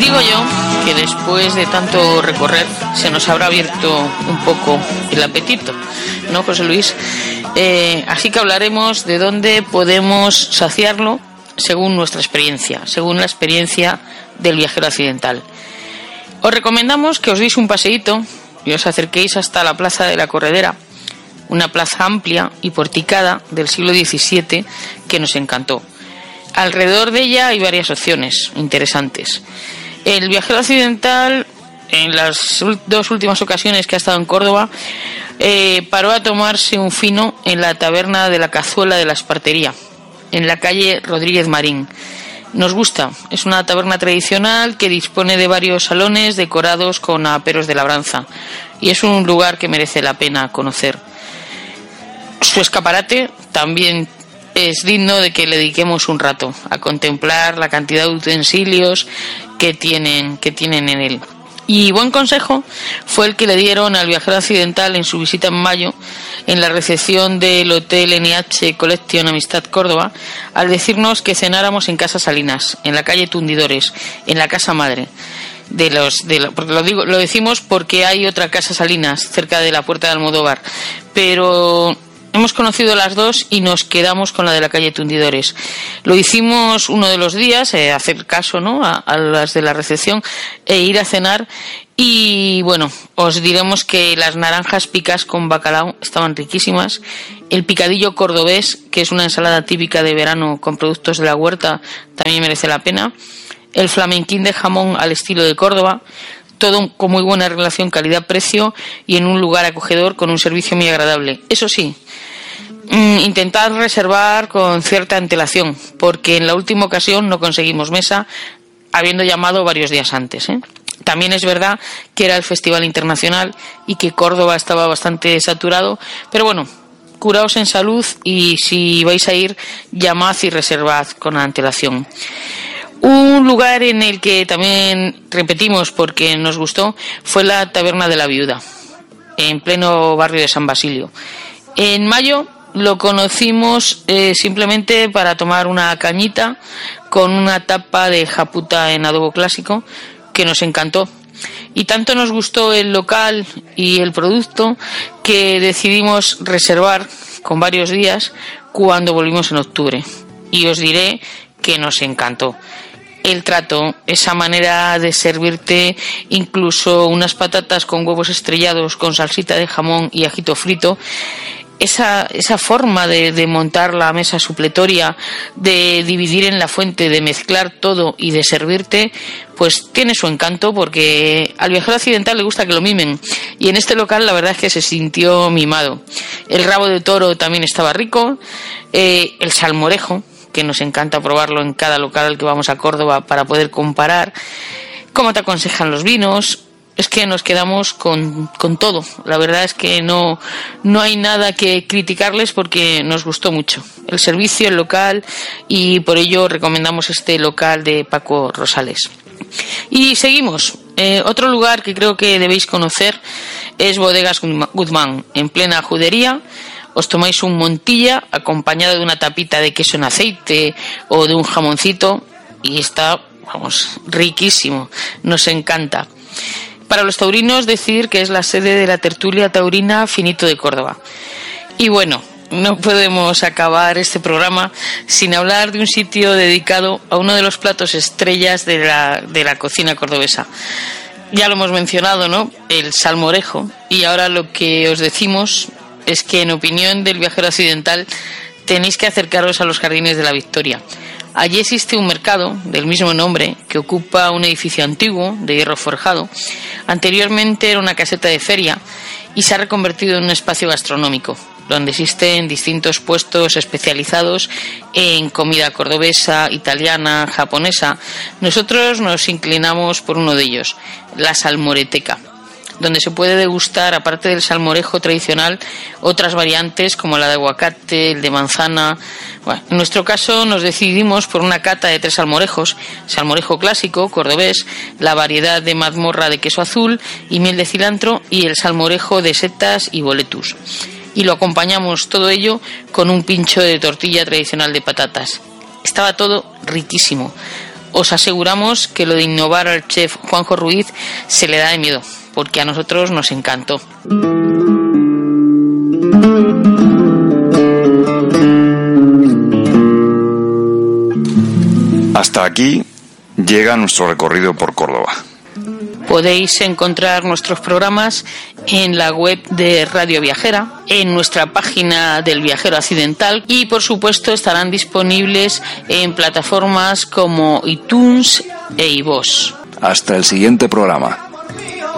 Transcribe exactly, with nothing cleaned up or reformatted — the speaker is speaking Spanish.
Digo yo que después de tanto recorrer se nos habrá abierto un poco el apetito, ¿no, José Luis? Eh, así que hablaremos de dónde podemos saciarlo según nuestra experiencia, según la experiencia del viajero accidental. Os recomendamos que os deis un paseíto y os acerquéis hasta la Plaza de la Corredera, una plaza amplia y porticada del siglo diecisiete que nos encantó. Alrededor de ella hay varias opciones interesantes. El viajero accidental, en las dos últimas ocasiones que ha estado en Córdoba, eh, paró a tomarse un fino en la taberna de la Cazuela de la Espartería, en la calle Rodríguez Marín. Nos gusta, es una taberna tradicional que dispone de varios salones decorados con aperos de labranza y es un lugar que merece la pena conocer. Su escaparate también es digno de que le dediquemos un rato a contemplar la cantidad de utensilios que tienen, que tienen en él. Y buen consejo fue el que le dieron al viajero accidental en su visita en mayo en la recepción del Hotel N H Collection Amistad Córdoba, al decirnos que cenáramos en Casa Salinas, en la calle Tundidores, en la casa madre de los de la, porque lo digo lo decimos porque hay otra Casa Salinas cerca de la Puerta de Almodóvar, pero hemos conocido las dos y nos quedamos con la de la calle Tundidores. Lo hicimos uno de los días, eh, hacer caso, ¿no?, a, a las de la recepción e ir a cenar. Y bueno, os diremos que las naranjas picas con bacalao estaban riquísimas. El picadillo cordobés, que es una ensalada típica de verano con productos de la huerta, también merece la pena. El flamenquín de jamón al estilo de Córdoba. Todo con muy buena relación calidad-precio y en un lugar acogedor con un servicio muy agradable. Eso sí, mmm, intentad reservar con cierta antelación, porque en la última ocasión no conseguimos mesa, habiendo llamado varios días antes, ¿eh? También es verdad que era el Festival Internacional y que Córdoba estaba bastante saturado, pero bueno, curaos en salud y si vais a ir, llamad y reservad con antelación. Un lugar en el que también repetimos porque nos gustó fue la Taberna de la Viuda, en pleno barrio de San Basilio. En mayo lo conocimos eh, simplemente para tomar una cañita con una tapa de japuta en adobo clásico que nos encantó. Y tanto nos gustó el local y el producto que decidimos reservar con varios días cuando volvimos en octubre. Y os diré que nos encantó. El trato, esa manera de servirte incluso unas patatas con huevos estrellados, con salsita de jamón y ajito frito, esa, esa forma de, de montar la mesa supletoria, de dividir en la fuente, de mezclar todo y de servirte, pues tiene su encanto porque al viajero accidental le gusta que lo mimen y en este local la verdad es que se sintió mimado. El rabo de toro también estaba rico, eh, el salmorejo, que nos encanta probarlo en cada local al que vamos a Córdoba para poder comparar, cómo te aconsejan los vinos. Es que nos quedamos con, con todo. La verdad es que no, no hay nada que criticarles porque nos gustó mucho el servicio, el local, y por ello recomendamos este local de Paco Rosales. Y seguimos. Eh, otro lugar que creo que debéis conocer es Bodegas Guzmán, en plena Judería. Os tomáis un Montilla acompañado de una tapita de queso en aceite o de un jamoncito y está, vamos, riquísimo, nos encanta. Para los taurinos decir que es la sede de la tertulia taurina Finito de Córdoba. Y bueno, no podemos acabar este programa sin hablar de un sitio dedicado a uno de los platos estrellas de la, de la cocina cordobesa. Ya lo hemos mencionado, ¿no?, el salmorejo, y ahora lo que os decimos es que en opinión del viajero occidental tenéis que acercaros a los Jardines de la Victoria. Allí existe un mercado del mismo nombre que ocupa un edificio antiguo de hierro forjado. Anteriormente era una caseta de feria y se ha reconvertido en un espacio gastronómico donde existen distintos puestos especializados en comida cordobesa, italiana, japonesa. Nosotros nos inclinamos por uno de ellos, la Salmoreteca, donde se puede degustar, aparte del salmorejo tradicional, otras variantes como la de aguacate, el de manzana. Bueno, en nuestro caso nos decidimos por una cata de tres salmorejos: salmorejo clásico, cordobés, la variedad de mazmorra de queso azul y miel de cilantro, y el salmorejo de setas y boletus. Y lo acompañamos todo ello con un pincho de tortilla tradicional de patatas. Estaba todo riquísimo. os aseguramos que lo de innovar al chef Juanjo Ruiz se le da de miedo, porque a nosotros nos encantó. Hasta aquí llega nuestro recorrido por Córdoba. Podéis encontrar nuestros programas en la web de Radio Viajera, en nuestra página del Viajero Accidental y, por supuesto, estarán disponibles en plataformas como iTunes e iVoox. Hasta el siguiente programa.